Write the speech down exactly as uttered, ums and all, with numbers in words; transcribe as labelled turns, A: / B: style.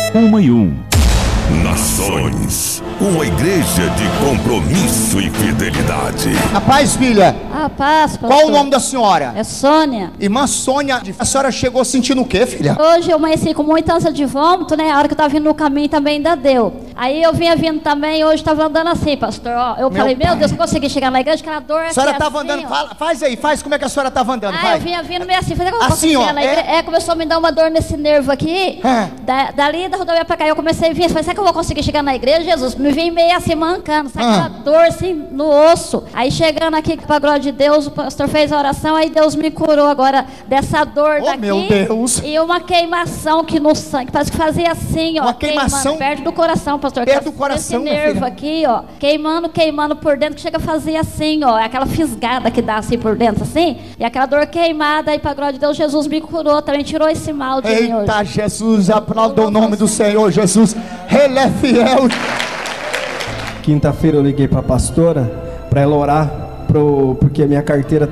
A: Uma e um.
B: Nações, uma igreja de compromisso e fidelidade.
C: A paz, filha.
D: A paz, pastor.
C: Qual o nome da senhora?
D: É Sônia.
C: Irmã Sônia, a senhora chegou sentindo o quê, filha?
D: Hoje eu amanheci com muita ânsia de vômito, né? A hora que eu tava vindo no caminho também ainda deu. Aí eu vinha vindo também, hoje tava andando assim, pastor. Ó, eu
C: Meu
D: falei, meu
C: pai.
D: Deus, eu consegui chegar na igreja, aquela dor aqui
C: A senhora
D: assim,
C: tava andando,
D: ó.
C: fala, faz aí, faz como é que a senhora tava andando,
D: Ah,
C: vai.
D: eu vinha vindo meio assim, falei, como eu
C: Assim,
D: consegui
C: ó,
D: chegar na igreja?
C: é?
D: É, começou a me dar uma dor nesse nervo aqui.
C: É.
D: Da, dali da rodovia pra cá, eu comecei a vir, falei, será que eu vou conseguir chegar na igreja, Jesus? Me vim meio assim, mancando, sabe,
C: Ah.
D: aquela dor assim no osso. Aí chegando aqui, pra glória de Deus, o pastor fez a oração, aí Deus me curou agora dessa dor
C: Oh,
D: daqui.
C: meu Deus.
D: E uma queimação que no sangue, parece que fazia assim, ó.
C: Uma queimação?
D: queimando, perto do coração, pastor.
C: Perto
D: que
C: do coração,
D: esse
C: minha
D: nervo
C: filha.
D: aqui, ó. Queimando, queimando por dentro, que chega a fazer assim, ó. Aquela fisgada que dá assim por dentro, assim. E aquela dor queimada, aí pra glória de Deus, Jesus me curou também, tirou esse mal de mim hoje.
C: Eita, Jesus, aplauda o nome do Senhor, Jesus. Ele é fiel.
E: Quinta-feira eu liguei para a pastora para ela orar pro, porque a minha carteira